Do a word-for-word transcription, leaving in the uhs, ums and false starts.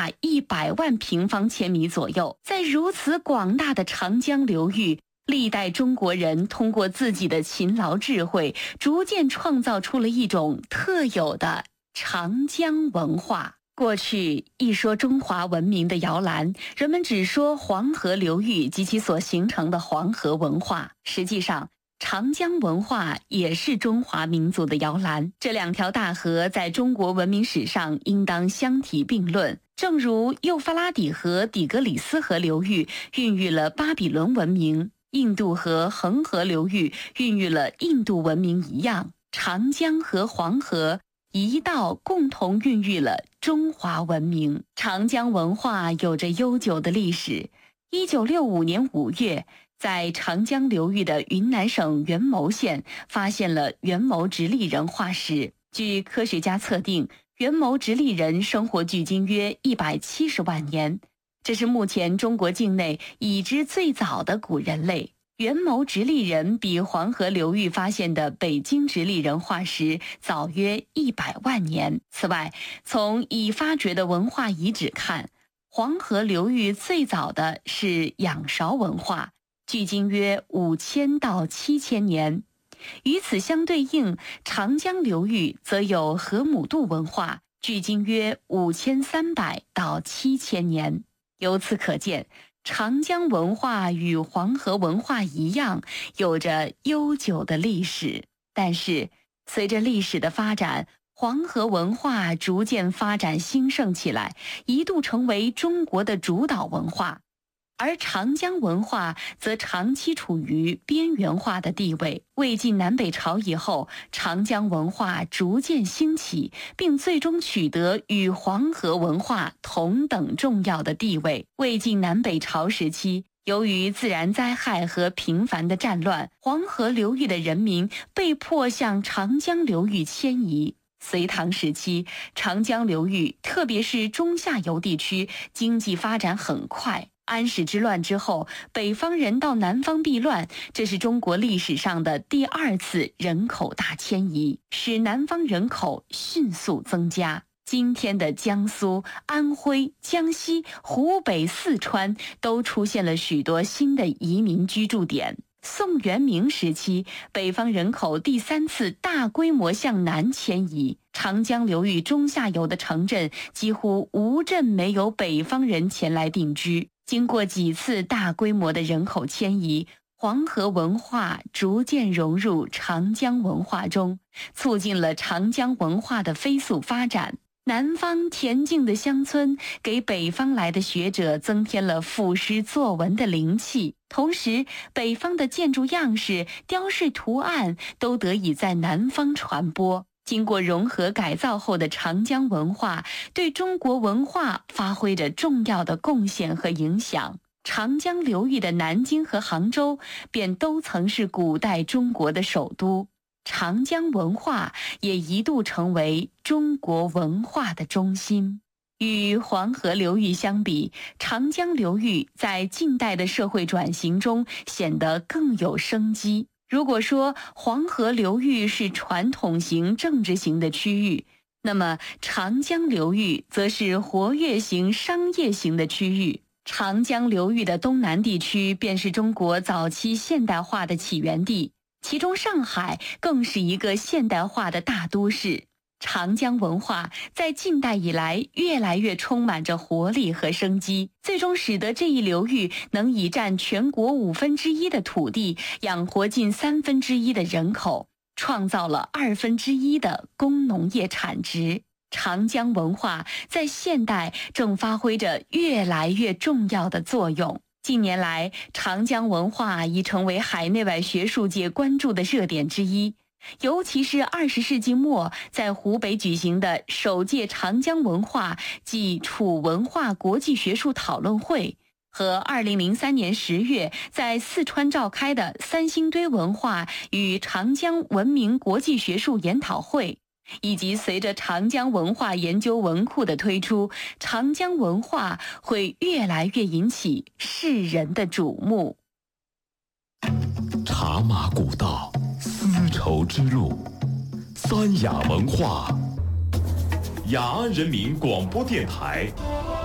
达一百万平方千米左右。在如此广大的长江流域，历代中国人通过自己的勤劳智慧，逐渐创造出了一种特有的长江文化。过去一说中华文明的摇篮，人们只说黄河流域及其所形成的黄河文化。实际上，长江文化也是中华民族的摇篮。这两条大河在中国文明史上应当相提并论。正如幼发拉底河底格里斯河流域孕育了巴比伦文明，印度河恒河流域孕育了印度文明一样，长江和黄河一道共同孕育了中华文明。长江文化有着悠久的历史。一九六五年五月，在长江流域的云南省元谋县发现了元谋直立人化石。据科学家测定，元谋直立人生活距今约一百七十万年，这是目前中国境内已知最早的古人类。元谋直立人比黄河流域发现的北京直立人化石早约一百万年。此外，从已发掘的文化遗址看，黄河流域最早的是仰韶文化，距今约五千到七千年。与此相对应，长江流域则有河姆渡文化，距今约五千三百到七千年。由此可见，长江文化与黄河文化一样，有着悠久的历史。但是，随着历史的发展，黄河文化逐渐发展兴盛起来，一度成为中国的主导文化。而长江文化则长期处于边缘化的地位。魏晋南北朝以后，长江文化逐渐兴起，并最终取得与黄河文化同等重要的地位。魏晋南北朝时期，由于自然灾害和频繁的战乱，黄河流域的人民被迫向长江流域迁移。隋唐时期，长江流域，特别是中下游地区，经济发展很快。安史之乱之后，北方人到南方避乱，这是中国历史上的第二次人口大迁移，使南方人口迅速增加。今天的江苏、安徽、江西、湖北、四川都出现了许多新的移民居住点。宋元明时期，北方人口第三次大规模向南迁移，长江流域中下游的城镇几乎无镇没有北方人前来定居。经过几次大规模的人口迁移，黄河文化逐渐融入长江文化中，促进了长江文化的飞速发展。南方恬静的乡村给北方来的学者增添了赋诗作文的灵气，同时北方的建筑样式、雕饰图案都得以在南方传播。经过融合改造后的长江文化对中国文化发挥着重要的贡献和影响。长江流域的南京和杭州便都曾是古代中国的首都，长江文化也一度成为中国文化的中心。与黄河流域相比，长江流域在近代的社会转型中显得更有生机。如果说黄河流域是传统型政治型的区域，那么长江流域则是活跃型商业型的区域。长江流域的东南地区便是中国早期现代化的起源地，其中上海更是一个现代化的大都市。长江文化在近代以来越来越充满着活力和生机，最终使得这一流域能以占全国五分之一的土地，养活近三分之一的人口，创造了二分之一的工农业产值。长江文化在现代正发挥着越来越重要的作用。近年来，长江文化已成为海内外学术界关注的热点之一。尤其是二十世纪末在湖北举行的首届长江文化暨楚文化国际学术讨论会，和二零零三年十月在四川召开的三星堆文化与长江文明国际学术研讨会，以及随着长江文化研究文库的推出，长江文化会越来越引起世人的瞩目。 茶马古道，丝绸之路，三雅文化。雅安人民广播电台